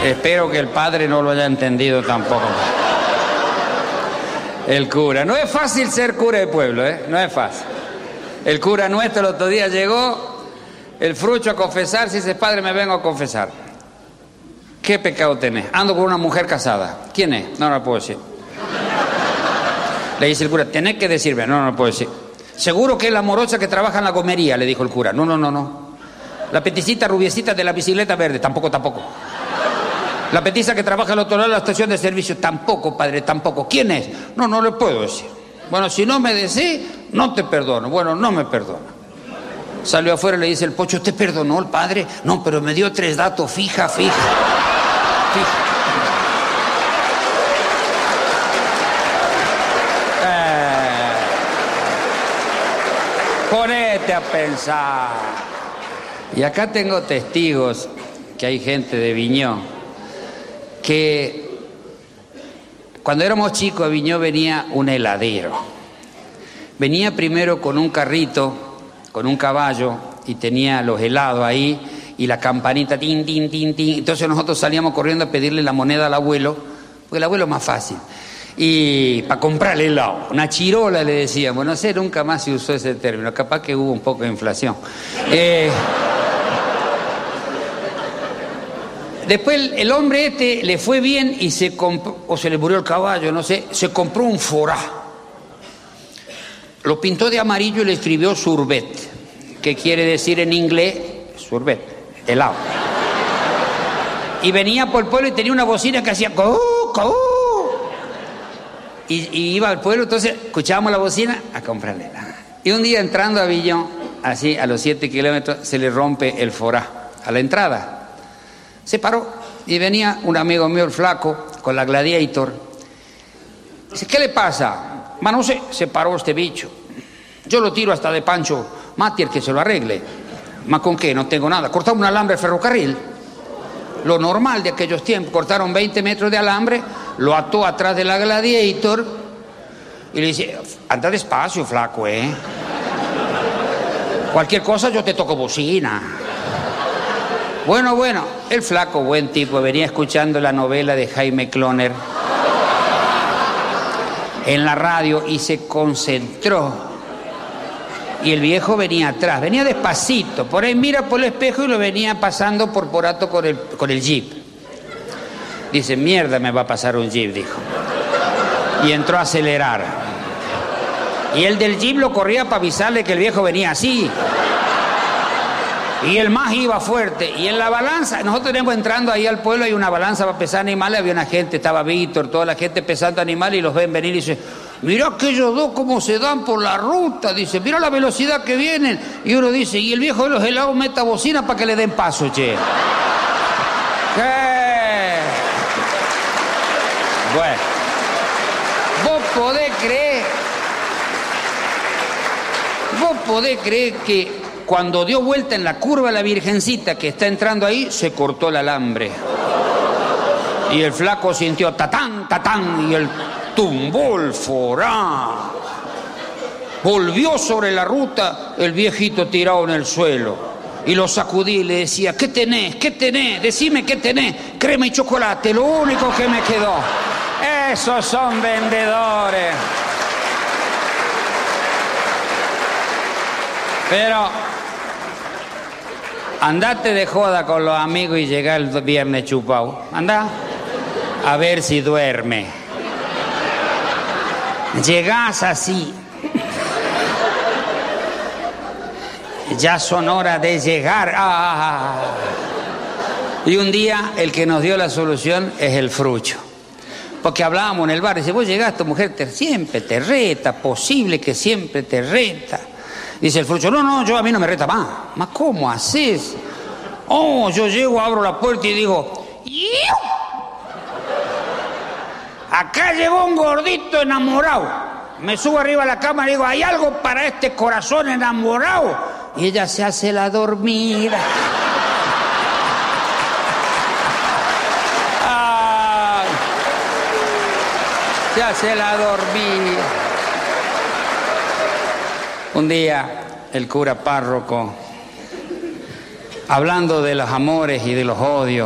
Espero que el padre no lo haya entendido tampoco. El cura. No es fácil ser cura de pueblo, ¿eh? No es fácil. El cura nuestro el otro día llegó, el Frucho, a confesarse y dice: padre, me vengo a confesar. ¿Qué pecado tenés? Ando con una mujer casada. ¿Quién es? No lo puedo decir. Le dice el cura: tenés que decirme. No lo puedo decir. Seguro que es la morocha que trabaja en la gomería, le dijo el cura. No. La peticita rubiecita de la bicicleta verde. Tampoco. La petiza que trabaja al otro lado de la estación de servicio. Tampoco, padre, tampoco. ¿Quién es? No le puedo decir. Bueno, si no me decís, no te perdono. Bueno, no me perdono. Salió afuera y le dice el Pocho: ¿te perdonó el padre? No, pero me dio 3 datos. Fija. Ponete a pensar. Y acá tengo testigos, que hay gente de Viñó, que cuando éramos chicos a Viñó venía un heladero. Venía primero con un carrito, con un caballo, y tenía los helados ahí, y la campanita, tin, tin, tin, tin. Entonces nosotros salíamos corriendo a pedirle la moneda al abuelo, porque el abuelo es más fácil. Y para comprarle helado, una chirola le decíamos, no sé, nunca más se usó ese término, capaz que hubo un poco de inflación. Después el hombre le fue bien y se compró, o se le murió el caballo, no sé, se compró un forá. Lo pintó de amarillo y le escribió sorbet, que quiere decir en inglés sorbet, helado. Y venía por el pueblo y tenía una bocina que hacía ¡cau! Y iba al pueblo, entonces escuchábamos la bocina a comprarle helado. Y un día entrando a Villón, así a los 7 kilómetros, se le rompe el forá a la entrada. Se paró y venía un amigo mío, el Flaco, con la Gladiator. Dice: ¿qué le pasa? No sé, se paró este bicho. Yo lo tiro hasta de Pancho Matier que se lo arregle. ¿Ma con qué? No tengo nada. Cortamos un alambre de ferrocarril. Lo normal de aquellos tiempos. Cortaron 20 metros de alambre, lo ató atrás de la Gladiator y le dice: anda despacio, Flaco, cualquier cosa yo te toco bocina. Bueno, el Flaco, buen tipo, venía escuchando la novela de Jaime Cloner en la radio y se concentró. Y el viejo venía atrás, venía despacito, por ahí mira por el espejo y lo venía pasando por Porato con el jeep. Dice: mierda, me va a pasar un jeep, dijo. Y entró a acelerar. Y el del jeep lo corría para avisarle que el viejo venía así. Y el más iba fuerte. Y en la balanza, nosotros tenemos entrando ahí al pueblo, hay una balanza para pesar animales, había una gente, estaba Víctor, toda la gente pesando animales y los ven venir y dice: mirá aquellos dos cómo se dan por la ruta, dice, mirá la velocidad que vienen. Y uno dice: y el viejo de los helados meta bocina para que le den paso, che. ¿Qué? Bueno, vos podés creer que cuando dio vuelta en la curva la Virgencita que está entrando ahí, se cortó el alambre. Y el Flaco sintió tatán, tatán, y el tumbó el forá. Volvió sobre la ruta, el viejito tirado en el suelo. Y lo sacudí y le decía: ¿qué tenés? ¿Qué tenés? Decime qué tenés. Crema y chocolate, lo único que me quedó. Esos son vendedores. Pero andate de joda con los amigos y llegá el viernes chupado. Andá a ver si duerme. Llegás así. Ya son horas de llegar. Y un día el que nos dio la solución es el Frucho. Porque hablábamos en el bar, dice: vos llegás, tu mujer siempre te reta, posible que siempre te reta. Dice el Frucho: no, a mí no me reta más. ¿Más cómo haces? Oh, yo llego, abro la puerta y digo: ¡iu! Acá llegó un gordito enamorado. Me subo arriba a la cama y digo: ¿hay algo para este corazón enamorado? Y ella se hace la dormida. Ay, se hace la dormida. Un día el cura párroco, hablando de los amores y de los odios,